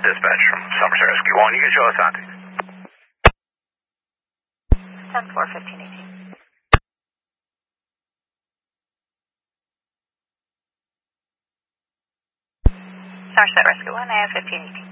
Dispatch from Somerset Rescue 1. You can show us on. 10-4-15-18. Somerset Rescue 1, I have 1518.